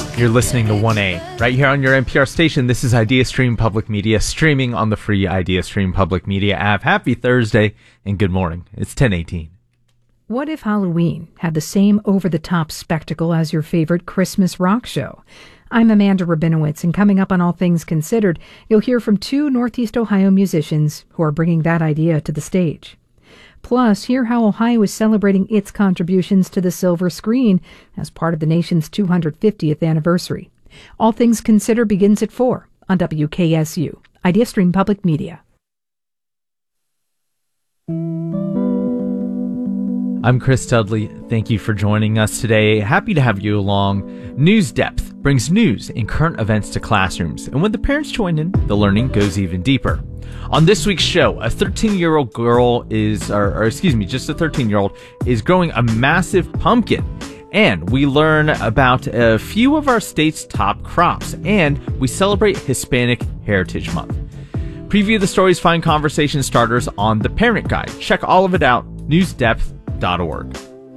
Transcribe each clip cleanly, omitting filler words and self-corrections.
You're listening to 1A, right here on your NPR station. This is IdeaStream Public Media, streaming on the free IdeaStream Public Media app. Happy Thursday, and good morning. It's 10:18. What if Halloween had the same over-the-top spectacle as your favorite Christmas rock show? I'm Amanda Rabinowitz, and coming up on All Things Considered, you'll hear from two Northeast Ohio musicians who are bringing that idea to the stage. Plus, hear how Ohio is celebrating its contributions to the silver screen as part of the nation's 250th anniversary. All Things Considered begins at 4 on WKSU, IdeaStream Public Media. I'm Chris Dudley. Thank you for joining us today. Happy to have you along. News Depth brings news and current events to classrooms, and when the parents join in, the learning goes even deeper. On this week's show, a 13-year-old girl just a 13-year-old is growing a massive pumpkin. And we learn about a few of our state's top crops, and we celebrate Hispanic Heritage Month. Preview the stories, find conversation starters on the Parent Guide. Check all of it out, newsdepth.org.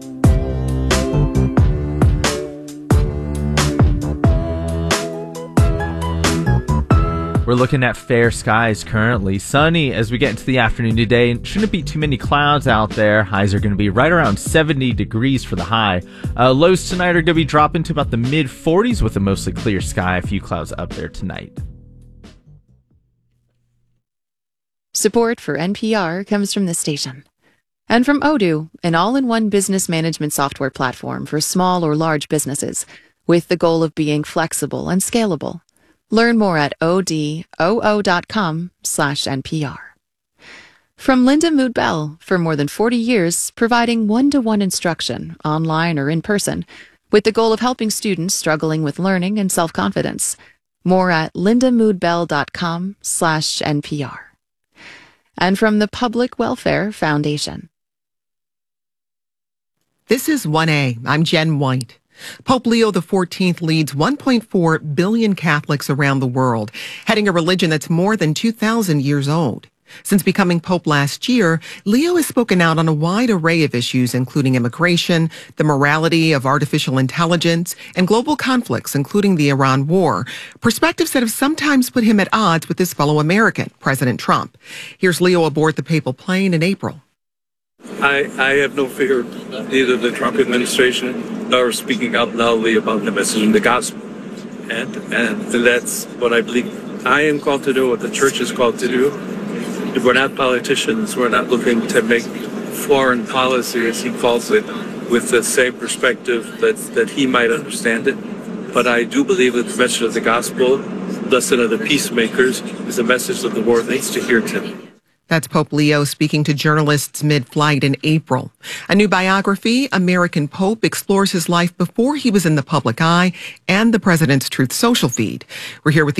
We're looking at fair skies currently. Sunny as we get into the afternoon today. Shouldn't be too many clouds out there. Highs are going to be right around 70 degrees for the high. Lows tonight are going to be dropping to about the mid-40s with a mostly clear sky. A few clouds up there tonight. Support for NPR comes from this station. And from Odoo, an all-in-one business management software platform for small or large businesses, with the goal of being flexible and scalable. Learn more at odoo.com/NPR. From Linda Mood Bell, for more than 40 years, providing one-to-one instruction, online or in person, with the goal of helping students struggling with learning and self-confidence. More at lindamoodbell.com/NPR. And from the Public Welfare Foundation. This is 1A. I'm Jen White. Pope Leo XIV leads 1.4 billion Catholics around the world, heading a religion that's more than 2,000 years old. Since becoming Pope last year, Leo has spoken out on a wide array of issues, including immigration, the morality of artificial intelligence, and global conflicts, including the Iran war, perspectives that have sometimes put him at odds with his fellow American, President Trump. Here's Leo aboard the papal plane in April. I have no fear of either the Trump administration nor speaking out loudly about the message in the gospel. And that's what I believe I am called to do, what the church is called to do. We're not politicians. We're not looking to make foreign policy, as he calls it, with the same perspective that he might understand it. But I do believe that the message of the gospel, lesson of the peacemakers, is a message that the world needs to hear today. That's Pope Leo speaking to journalists mid-flight in April. A new biography, American Pope, explores his life before he was in the public eye and the president's Truth Social feed. We're here with